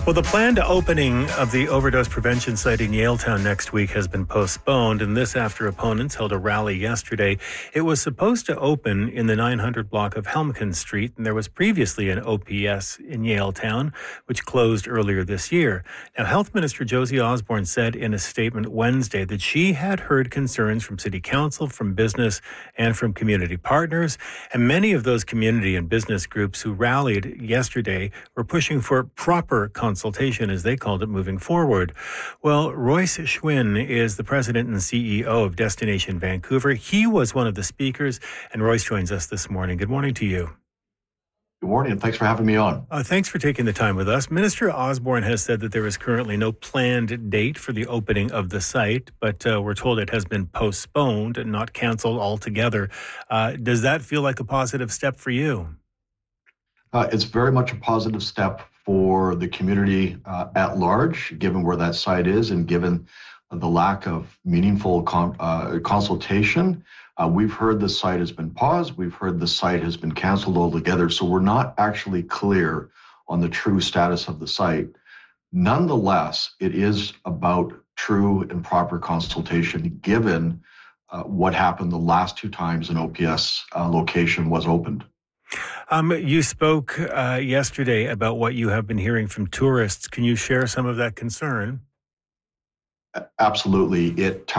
Well, the planned opening of the overdose prevention site in Yaletown next week has been postponed, and this after opponents held a rally yesterday. It was supposed to open in the 900 block of Helmcken Street, and there was previously an OPS in Yaletown, which closed earlier this year. Now, Health Minister Josie Osborne said in a statement Wednesday that she had heard concerns from City Council, from business, and from community partners, and many of those community and business groups who rallied yesterday were pushing for proper consultation, as they called it, moving forward. Well, Royce Schwinn is the president and CEO of Destination Vancouver. He was one of the speakers, and Royce joins us this morning. Good morning to you. Good morning, and thanks for having me on. Thanks for taking the time with us. Minister Osborne has said that there is currently no planned date for the opening of the site, but we're told it has been postponed and not canceled altogether. Does that feel like a positive step for you? It's very much a positive step for the community at large, given where that site is and given the lack of meaningful consultation. We've heard the site has been paused. We've heard the site has been canceled altogether. So we're not actually clear on the true status of the site. Nonetheless, it is about true and proper consultation, given what happened the last two times an OPS location was opened. You spoke yesterday about what you have been hearing from tourists. Can you share some of that concern? Absolutely.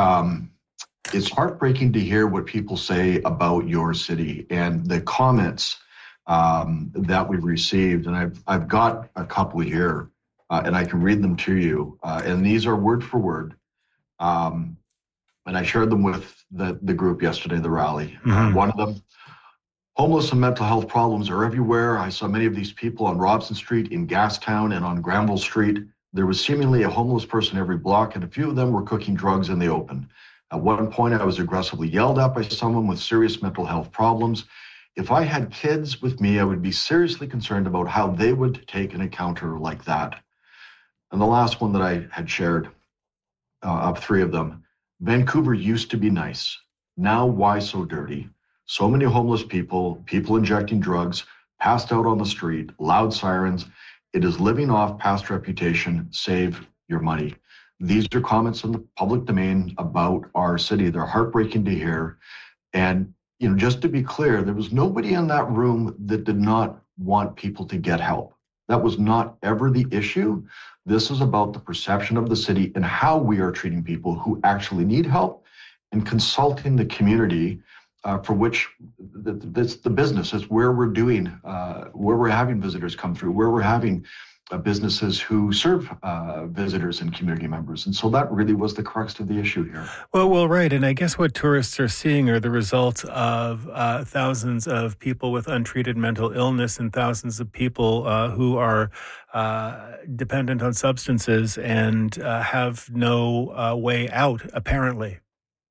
It's heartbreaking to hear what people say about your city and the comments that we've received. And I've got a couple here, and I can read them to you. And these are word for word. And I shared them with the group yesterday, the rally. Mm-hmm. One of them: homeless and mental health problems are everywhere. I saw many of these people on Robson Street, in Gastown, and on Granville Street. There was seemingly a homeless person every block, and a few of them were cooking drugs in the open. At one point, I was aggressively yelled at by someone with serious mental health problems. If I had kids with me, I would be seriously concerned about how they would take an encounter like that. And the last one that I had shared, of three of them: Vancouver used to be nice. Now, why so dirty? So many homeless people, people injecting drugs, passed out on the street, loud sirens. It is living off past reputation. Save your money. These are comments in the public domain about our city. They're heartbreaking to hear. And, just to be clear, there was nobody in that room that did not want people to get help. That was not ever the issue. This is about the perception of the city and how we are treating people who actually need help, and consulting the community, for which the business is where we're doing, where we're having visitors come through, where we're having businesses who serve visitors and community members. And so that really was the crux of the issue here. Well, right. And I guess what tourists are seeing are the results of thousands of people with untreated mental illness and thousands of people who are dependent on substances and have no way out, apparently.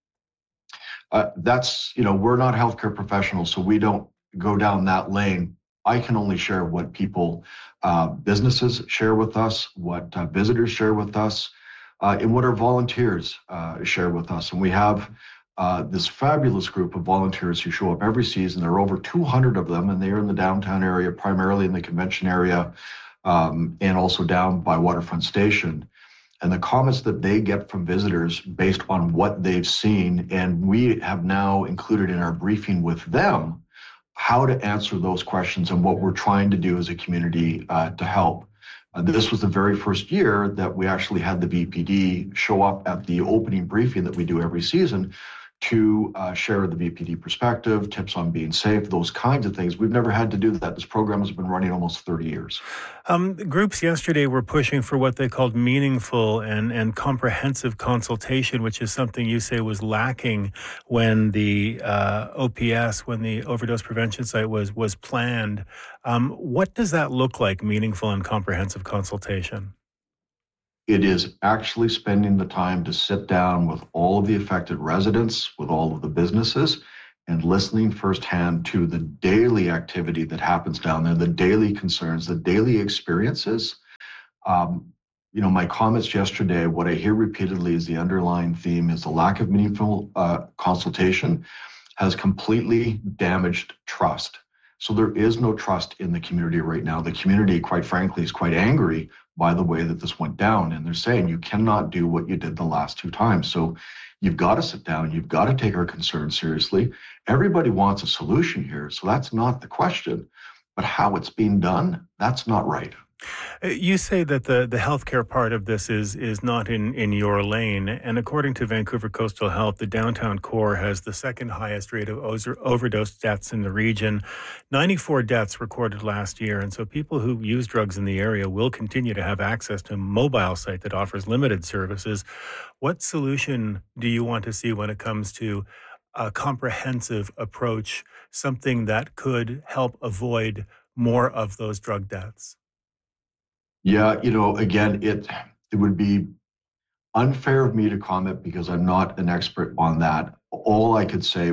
We're not healthcare professionals, so we don't go down that lane. I can only share what people, businesses share with us, what visitors share with us, and what our volunteers share with us. And we have this fabulous group of volunteers who show up every season. There are over 200 of them, and they are in the downtown area, primarily in the convention area, and also down by Waterfront Station. And the comments that they get from visitors based on what they've seen, and we have now included in our briefing with them how to answer those questions and what we're trying to do as a community to help. This was the very first year that we actually had the VPD show up at the opening briefing that we do every season to share the VPD perspective, tips on being safe, those kinds of things. We've never had to do that. This program has been running almost 30 years. Groups yesterday were pushing for what they called meaningful and comprehensive consultation, which is something you say was lacking when the OPS, when the overdose prevention site was planned. What does that look like, meaningful and comprehensive consultation? It is actually spending the time to sit down with all of the affected residents, with all of the businesses, and listening firsthand to the daily activity that happens down there, the daily concerns, the daily experiences. My comments yesterday, what I hear repeatedly is the underlying theme is the lack of meaningful consultation has completely damaged trust. So there is no trust in the community right now. The community, quite frankly, is quite angry by the way that this went down. And they're saying you cannot do what you did the last two times. So you've got to sit down. You've got to take our concerns seriously. Everybody wants a solution here. So that's not the question. But how it's being done, that's not right. You say that the healthcare part of this is not in your lane. And according to Vancouver Coastal Health, the downtown core has the second highest rate of overdose deaths in the region. 94 deaths recorded last year. And so people who use drugs in the area will continue to have access to a mobile site that offers limited services. What solution do you want to see when it comes to a comprehensive approach, something that could help avoid more of those drug deaths? Yeah, again, it would be unfair of me to comment because I'm not an expert on that. All I could say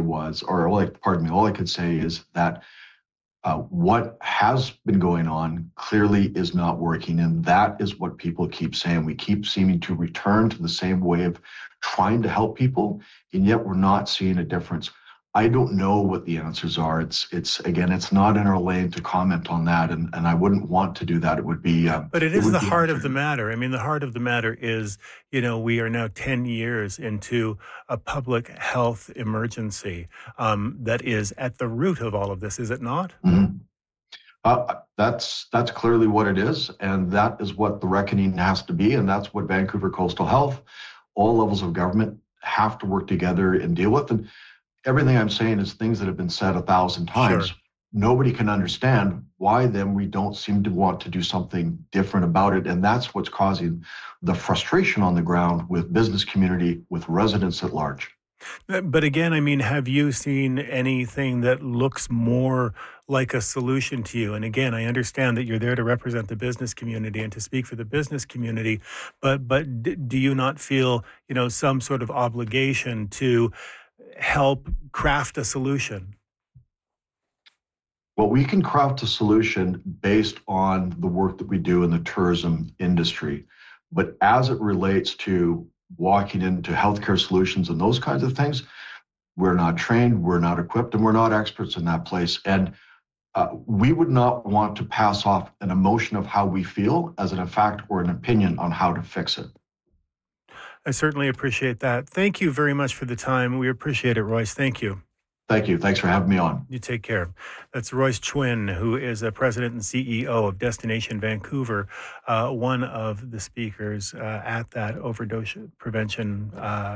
is that what has been going on clearly is not working. And that is what people keep saying. We keep seeming to return to the same way of trying to help people, and yet we're not seeing a difference. I don't know what the answers are. It's not in our lane to comment on that, and I wouldn't want to do that. It would be. But it is the heart of the matter. I mean, the heart of the matter is, we are now 10 years into a public health emergency that is at the root of all of this, is it not? Mm-hmm. That's clearly what it is, and that is what the reckoning has to be, and that's what Vancouver Coastal Health, all levels of government have to work together and deal with. And everything I'm saying is things that have been said 1,000 times. Sure. Nobody can understand why then we don't seem to want to do something different about it. And that's what's causing the frustration on the ground with business community, with residents at large. But again, I mean, have you seen anything that looks more like a solution to you? And again, I understand that you're there to represent the business community and to speak for the business community, but do you not feel, some sort of obligation to help craft a solution? Well, we can craft a solution based on the work that we do in the tourism industry. But as it relates to walking into healthcare solutions and those kinds of things, we're not trained, we're not equipped, and we're not experts in that place. And we would not want to pass off an emotion of how we feel as a fact or an opinion on how to fix it. I certainly appreciate that. Thank you very much for the time. We appreciate it, Royce. Thank you. Thank you. Thanks for having me on. You take care. That's Royce Chwin, who is a president and CEO of Destination Vancouver, one of the speakers at that overdose prevention,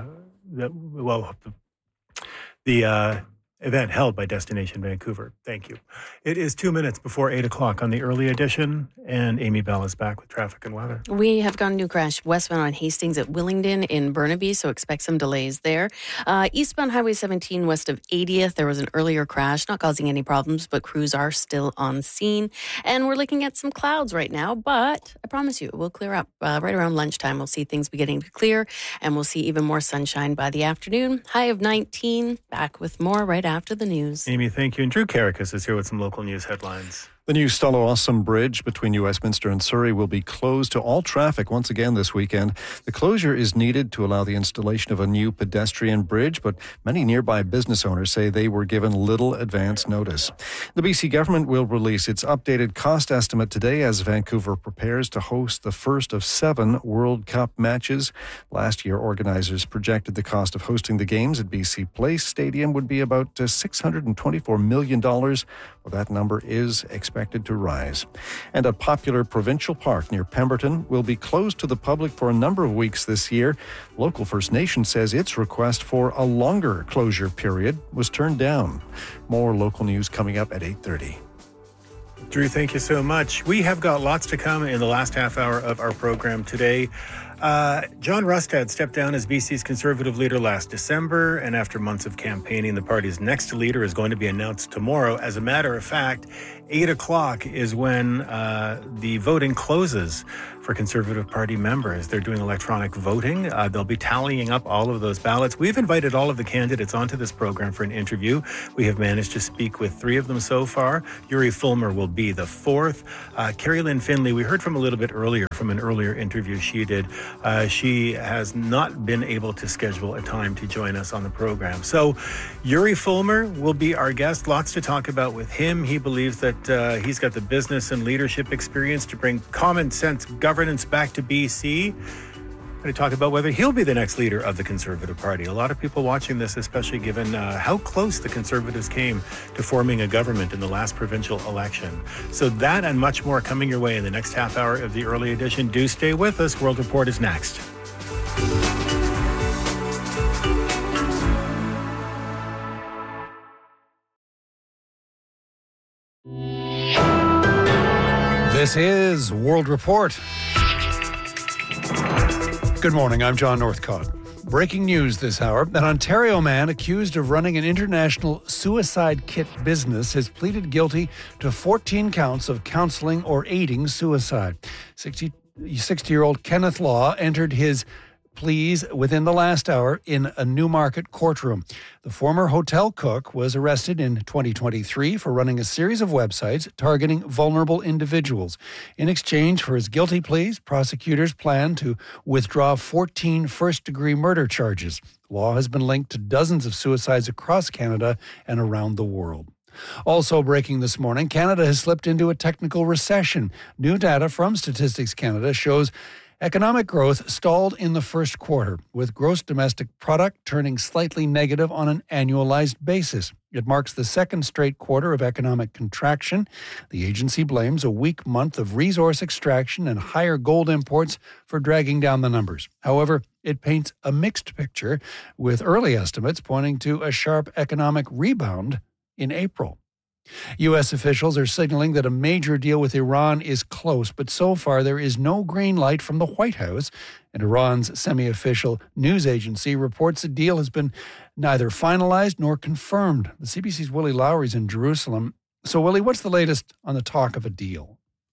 the event held by Destination Vancouver. Thank you. It is 2 minutes before 8 o'clock on the early edition, and Amy Bell is back with traffic and weather. We have got a new crash westbound on Hastings at Willingdon in Burnaby, so expect some delays there. Eastbound Highway 17 west of 80th, there was an earlier crash, not causing any problems, but crews are still on scene. And we're looking at some clouds right now, but I promise you it will clear up. Right around lunchtime, we'll see things beginning to clear, and we'll see even more sunshine by the afternoon. High of 19. Back with more right after the news. Amy, thank you. And Drew Karakas is here with some local news headlines. The new Stollowassam Bridge between New Westminster and Surrey will be closed to all traffic once again this weekend. The closure is needed to allow the installation of a new pedestrian bridge, but many nearby business owners say they were given little advance notice. The BC government will release its updated cost estimate today as Vancouver prepares to host the first of 7 World Cup matches. Last year, organizers projected the cost of hosting the games at BC Place Stadium would be about $624 million. Well, that number is expected to rise. And a popular provincial park near Pemberton will be closed to the public for a number of weeks this year. Local First Nation says its request for a longer closure period was turned down. More local news coming up at 8:30. Drew, thank you so much. We have got lots to come in the last half hour of our program today. John Rustad stepped down as BC's Conservative leader last December, and after months of campaigning, the party's next leader is going to be announced tomorrow. As a matter of fact, 8 o'clock is when the voting closes for Conservative Party members. They're doing electronic voting. They'll be tallying up all of those ballots. We've invited all of the candidates onto this program for an interview. We have managed to speak with 3 of them so far. Yuri Fulmer will be the 4th. Carrie Lynn Finley, we heard from a little bit earlier, from an earlier interview she did. She has not been able to schedule a time to join us on the program. So Yuri Fulmer will be our guest. Lots to talk about with him. He believes that he's got the business and leadership experience to bring common sense governance back to BC. We're going to talk about whether he'll be the next leader of the Conservative Party. A lot of people watching this, especially given how close the Conservatives came to forming a government in the last provincial election. So that and much more coming your way in the next half hour of the early edition. Do stay with us. World Report is next. This is World Report. Good morning, I'm John Northcott. Breaking news this hour. An Ontario man accused of running an international suicide kit business has pleaded guilty to 14 counts of counseling or aiding suicide. 60-year-old Kenneth Law entered his pleas within the last hour in a Newmarket courtroom. The former hotel cook was arrested in 2023 for running a series of websites targeting vulnerable individuals. In exchange for his guilty pleas, prosecutors plan to withdraw 14 first-degree murder charges. Law has been linked to dozens of suicides across Canada and around the world. Also breaking this morning, Canada has slipped into a technical recession. New data from Statistics Canada shows economic growth stalled in the first quarter, with gross domestic product turning slightly negative on an annualized basis. It marks the second straight quarter of economic contraction. The agency blames a weak month of resource extraction and higher gold imports for dragging down the numbers. However, it paints a mixed picture, with early estimates pointing to a sharp economic rebound in April. U.S. officials are signaling that a major deal with Iran is close, but so far there is no green light from the White House, and Iran's semi-official news agency reports the deal has been neither finalized nor confirmed. The CBC's Willie Lowry's in Jerusalem. So, Willie, what's the latest on the talk of a deal?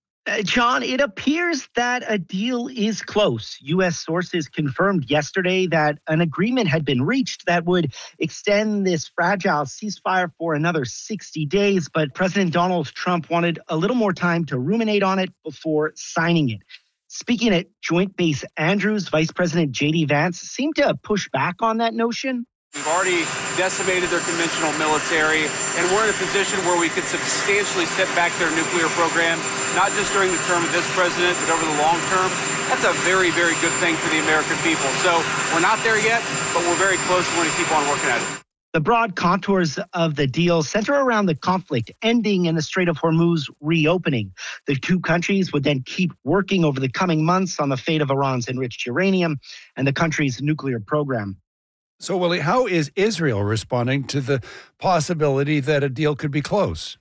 John, it appears that a deal is close. U.S. sources confirmed yesterday that an agreement had been reached that would extend this fragile ceasefire for another 60 days. But President Donald Trump wanted a little more time to ruminate on it before signing it. Speaking at Joint Base Andrews, Vice President J.D. Vance seemed to push back on that notion. We've already decimated their conventional military, and we're in a position where we could substantially step back their nuclear program, not just during the term of this president, but over the long term. That's a very, very good thing for the American people. So we're not there yet, but we're very close and we're going to keep on working at it. The broad contours of the deal center around the conflict ending and the Strait of Hormuz reopening. The two countries would then keep working over the coming months on the fate of Iran's enriched uranium and the country's nuclear program. So, Willie, how is Israel responding to the possibility that a deal could be close?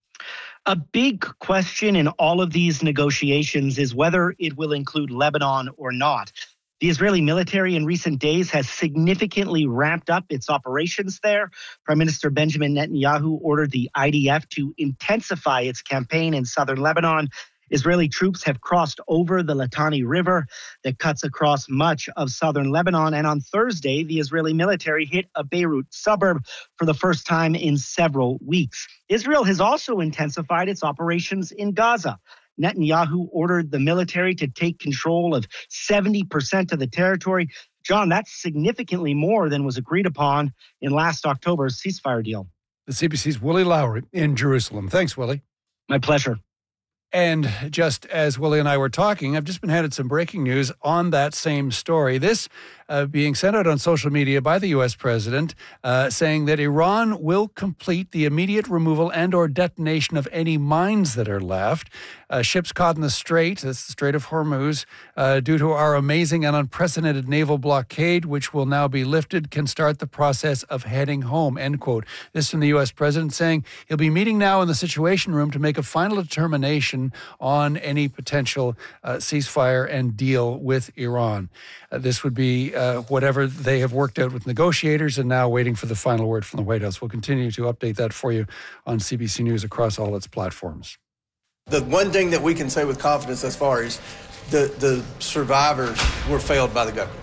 A big question in all of these negotiations is whether it will include Lebanon or not. The Israeli military in recent days has significantly ramped up its operations there. Prime Minister Benjamin Netanyahu ordered the IDF to intensify its campaign in southern Lebanon. Israeli troops have crossed over the Litani River that cuts across much of southern Lebanon. And on Thursday, the Israeli military hit a Beirut suburb for the first time in several weeks. Israel has also intensified its operations in Gaza. Netanyahu ordered the military to take control of 70% of the territory. John, that's significantly more than was agreed upon in last October's ceasefire deal. The CBC's Willie Lowry in Jerusalem. Thanks, Willie. My pleasure. And just as Willie and I were talking, I've just been handed some breaking news on that same story. This being sent out on social media by the U.S. president, saying that Iran will complete the immediate removal and or detonation of any mines that are left. Ships caught in the Strait, that's the Strait of Hormuz, due to our amazing and unprecedented naval blockade, which will now be lifted, can start the process of heading home, end quote. This from the U.S. president saying he'll be meeting now in the Situation Room to make a final determination on any potential ceasefire and deal with Iran. This would be whatever they have worked out with negotiators, and now waiting for the final word from the White House. We'll continue to update that for you on CBC News across all its platforms. The one thing that we can say with confidence thus far is the survivors were failed by the government.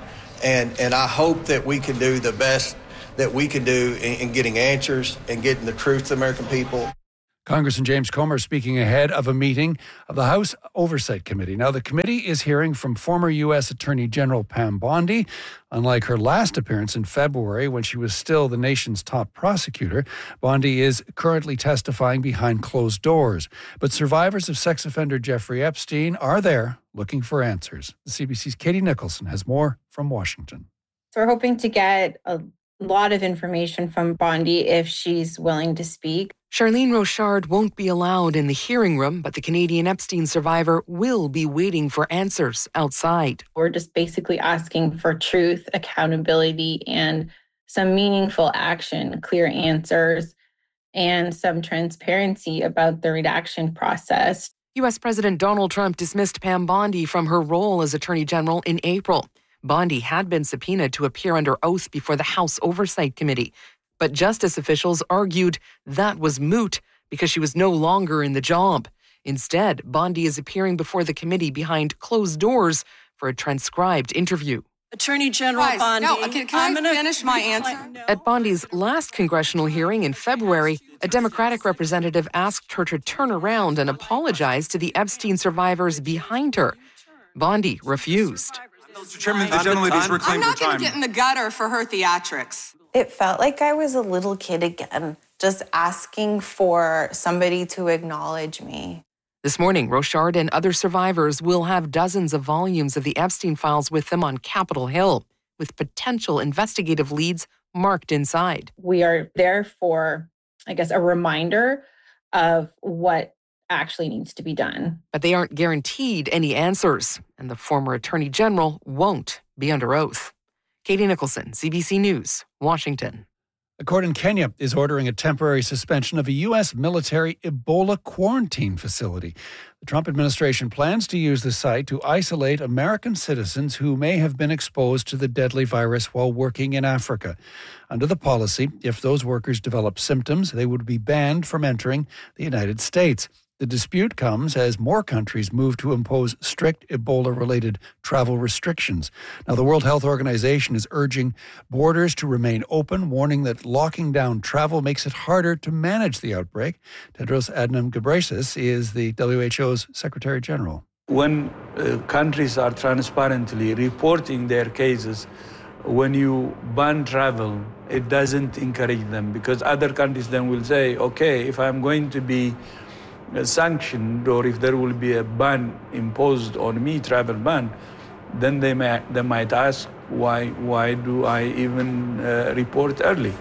And I hope that we can do the best that we can do in getting answers and getting the truth to the American people. Congressman James Comer speaking ahead of a meeting of the House Oversight Committee. Now, the committee is hearing from former U.S. Attorney General Pam Bondi. Unlike her last appearance in February, when she was still the nation's top prosecutor, Bondi is currently testifying behind closed doors. But survivors of sex offender Jeffrey Epstein are there looking for answers. The CBC's Katie Nicholson has more from Washington. So we're hoping to get a lot of information from Bondi if she's willing to speak. Charlene Rochard won't be allowed in the hearing room, but the Canadian Epstein survivor will be waiting for answers outside. We're just basically asking for truth, accountability, and some meaningful action, clear answers, and some transparency about the redaction process. U.S. President Donald Trump dismissed Pam Bondi from her role as Attorney General in April. Bondi had been subpoenaed to appear under oath before the House Oversight Committee. But justice officials argued that was moot because she was no longer in the job. Instead, Bondi is appearing before the committee behind closed doors for a transcribed interview. Attorney General Bondi. No, can I finish my answer? At Bondi's last congressional hearing in February, a Democratic representative asked her to turn around and apologize to the Epstein survivors behind her. Bondi refused. Mr. Chairman, the gentlelady's reclaimed her time. I'm not going to get in the gutter for her theatrics. It felt like I was a little kid again, just asking for somebody to acknowledge me. This morning, Rochard and other survivors will have dozens of volumes of the Epstein files with them on Capitol Hill, with potential investigative leads marked inside. We are there for, I guess, a reminder of what actually needs to be done. But they aren't guaranteed any answers, and the former Attorney General won't be under oath. Katie Nicholson, CBC News, Washington. A court in Kenya is ordering a temporary suspension of a U.S. military Ebola quarantine facility. The Trump administration plans to use the site to isolate American citizens who may have been exposed to the deadly virus while working in Africa. Under the policy, if those workers develop symptoms, they would be banned from entering the United States. The dispute comes as more countries move to impose strict Ebola-related travel restrictions. Now, the World Health Organization is urging borders to remain open, warning that locking down travel makes it harder to manage the outbreak. Tedros Adhanom Ghebreyesus is the WHO's Secretary General. When countries are transparently reporting their cases, when you ban travel, it doesn't encourage them, because other countries then will say, okay, if I'm going to be sanctioned, or if there will be a ban imposed on me, travel ban, then they might ask, why do I even report early?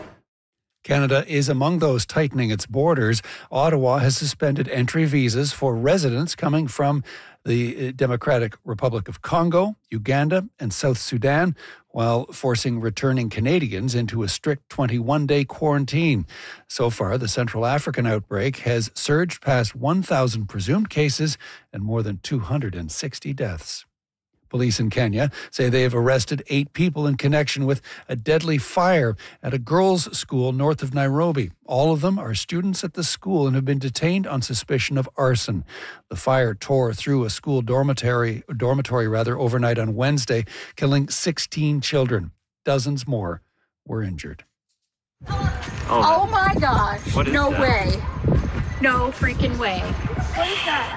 Canada is among those tightening its borders. Ottawa has suspended entry visas for residents coming from the Democratic Republic of Congo, Uganda, and South Sudan, while forcing returning Canadians into a strict 21-day quarantine. So far, the Central African outbreak has surged past 1,000 presumed cases and more than 260 deaths. Police in Kenya say they have arrested 8 people in connection with a deadly fire at a girls' school north of Nairobi. All of them are students at the school and have been detained on suspicion of arson. The fire tore through a school dormitory overnight on Wednesday, killing 16 children. Dozens more were injured. Oh my gosh. No that? Way. No freaking way. What is that?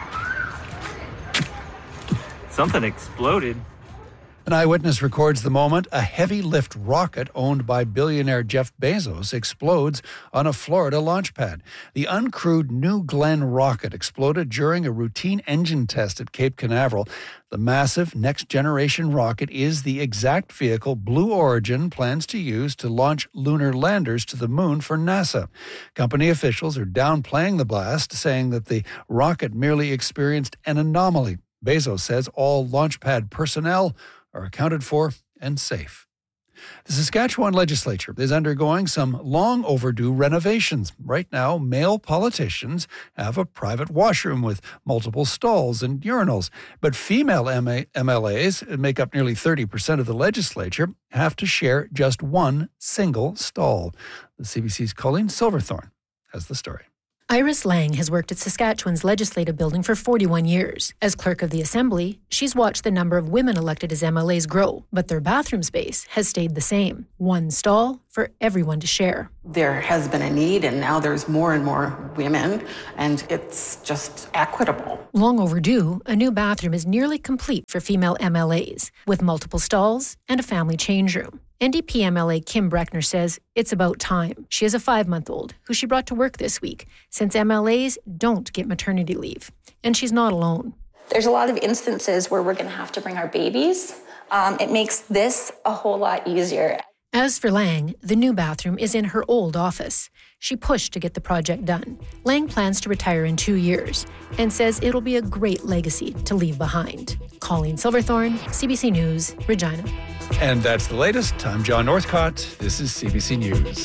Something exploded. An eyewitness records the moment a heavy lift rocket owned by billionaire Jeff Bezos explodes on a Florida launch pad. The uncrewed New Glenn rocket exploded during a routine engine test at Cape Canaveral. The massive next-generation rocket is the exact vehicle Blue Origin plans to use to launch lunar landers to the moon for NASA. Company officials are downplaying the blast, saying that the rocket merely experienced an anomaly. Bezos says all launch pad personnel are accounted for and safe. The Saskatchewan legislature is undergoing some long overdue renovations. Right now, male politicians have a private washroom with multiple stalls and urinals. But female MLAs, make up nearly 30% of the legislature, have to share just one single stall. The CBC's Colleen Silverthorne has the story. Iris Lang has worked at Saskatchewan's legislative building for 41 years. As clerk of the Assembly, she's watched the number of women elected as MLAs grow, but their bathroom space has stayed the same. One stall for everyone to share. There has been a need, and now there's more and more women, and it's just equitable. Long overdue, a new bathroom is nearly complete for female MLAs, with multiple stalls and a family change room. NDP MLA Kim Breckner says it's about time. She has a 5-month-old who she brought to work this week, since MLAs don't get maternity leave. And she's not alone. There's a lot of instances where we're going to have to bring our babies. It makes this a whole lot easier. As for Lang, the new bathroom is in her old office. She pushed to get the project done. Lang plans to retire in 2 years and says it'll be a great legacy to leave behind. Colleen Silverthorne, CBC News, Regina. And that's the latest. I'm John Northcott. This is CBC News.